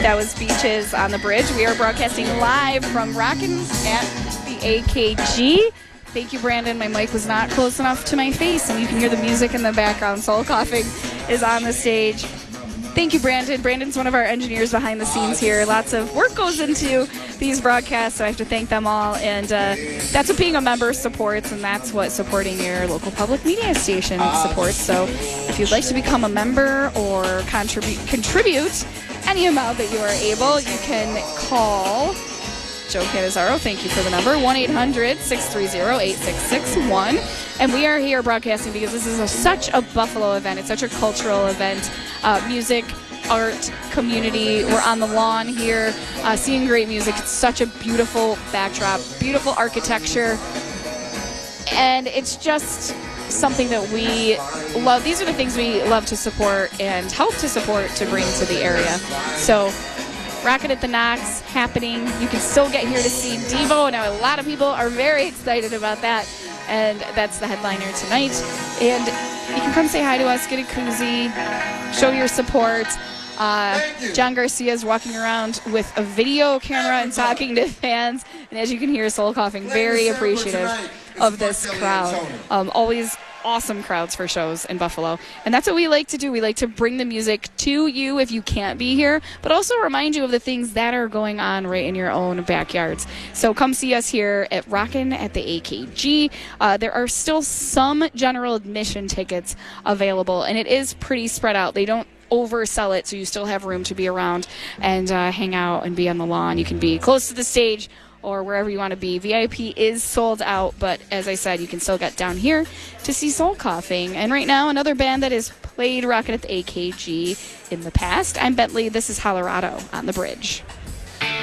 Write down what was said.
That was Beaches on the Bridge. We are broadcasting live from Rockin' at the AKG. Thank you, Brandon. My mic was not close enough to my face, and you can hear the music in the background. Soul Coughing is on the stage. Thank you, Brandon. Brandon's one of our engineers behind the scenes here. Lots of work goes into these broadcasts, so I have to thank them all. And that's what being a member supports, and that's what supporting your local public media station supports. So if you'd like to become a member or contribute any amount that you are able, you can call Joe Canizaro, thank you for the number, 1-800-630-8661. And we are here broadcasting because this is such a Buffalo event. It's such a cultural event. Music, art, community. We're on the lawn here, seeing great music. It's such a beautiful backdrop, beautiful architecture. And it's just something that we love. These are the things we love to support and help to support to bring to the area. So Rocket at the Knox happening. You can still get here to see Devo. Now, a lot of people are very excited about that, and that's the headliner tonight. And you can come say hi to us, get a koozie, show your support. John Garcia is walking around with a video camera and talking to fans. And as you can hear, Soul Coughing, very appreciative of this crowd. Always awesome crowds for shows in Buffalo. And that's what we like to do. We like to bring the music to you if you can't be here, but also remind you of the things that are going on right in your own backyards. So come see us here at Rockin' at the AKG. There are still some general admission tickets available, and it is pretty spread out. They don't oversell it, so you still have room to be around and hang out and be on the lawn. You can be close to the stage or wherever you want to be. VIP is sold out, but as I said, you can still get down here to see Soul Coughing. And right now, another band that has played Rockin' at the AKG in the past. I'm Bentley. This is Colorado on the Bridge.